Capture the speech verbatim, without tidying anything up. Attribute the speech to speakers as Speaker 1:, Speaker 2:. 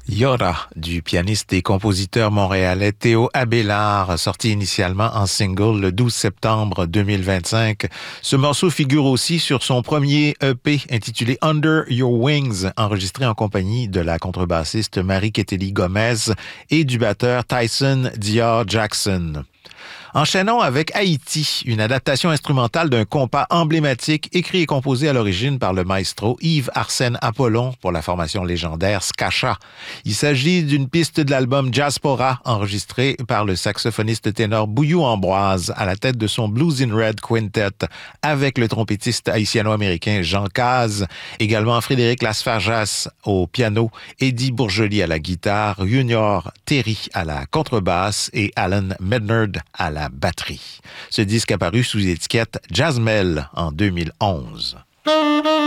Speaker 1: Yora, du pianiste et compositeur montréalais Théo Abélard, sorti initialement en single le douze septembre deux mille vingt-cinq. Ce morceau figure aussi sur son premier E P intitulé Under Your Wings, enregistré en compagnie de la contrebassiste Marie-Kétélie Gomez et du batteur Tyson Dior Jackson. Enchaînons avec Haïti, une adaptation instrumentale d'un compas emblématique écrit et composé à l'origine par le maestro Yves Arsène Apollon pour la formation légendaire Skacha. Il s'agit d'une piste de l'album Jazzpora enregistrée par le saxophoniste ténor Bouyou Ambroise à la tête de son Blues in Red Quintet avec le trompettiste haïtiano-américain Jean Caz, également Frédéric Lasfargas au piano, Eddie Bourgely à la guitare, Junior Terry à la contrebasse et Alan Mednard à la batterie. Ce disque apparu sous étiquette Jazzmel en deux mille onze.